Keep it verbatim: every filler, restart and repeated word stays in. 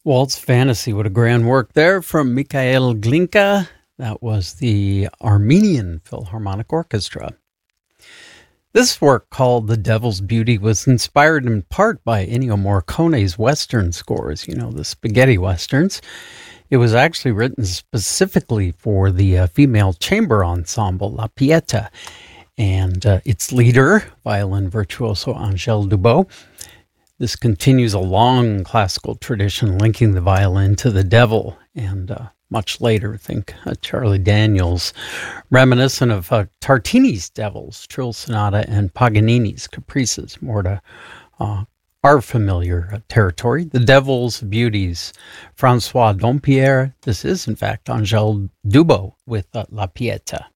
Waltz Fantasy, what a grand work there from Mikhail Glinka. That was the Armenian Philharmonic Orchestra. This work, called The Devil's Beauty, was inspired in part by Ennio Morricone's Western scores, you know, the spaghetti Westerns. It was actually written specifically for the uh, female chamber ensemble, La Pieta, and uh, its leader, violin virtuoso Angèle Dubos. This continues a long classical tradition linking the violin to the devil, and uh, much later, think uh, Charlie Daniels, reminiscent of uh, Tartini's Devils, Trill Sonata, and Paganini's Caprices, more to uh, our familiar uh, territory. The Devil's Beauties, Francois Dompierre. This is, in fact, Angèle Dubos with uh, La Pieta.